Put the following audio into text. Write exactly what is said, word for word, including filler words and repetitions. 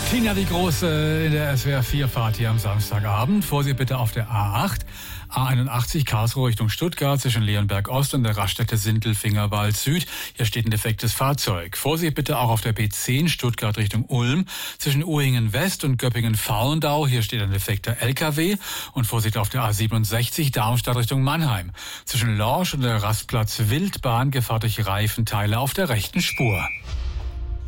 Tina, die Große in der S W R vier Fahrt hier am Samstagabend. Vorsicht bitte auf der A acht, A einundachtzig Karlsruhe Richtung Stuttgart zwischen Leonberg Ost und der Raststätte Sindelfingerwald Süd. Hier steht ein defektes Fahrzeug. Vorsicht bitte auch auf der B zehn Stuttgart Richtung Ulm zwischen Uhingen West und Göppingen-Faulendau. Hier steht ein defekter L K W. Und Vorsicht auf der A siebenundsechzig Darmstadt Richtung Mannheim. Zwischen Lorsch und der Rastplatz Wildbahn Gefahr durch Reifenteile auf der rechten Spur.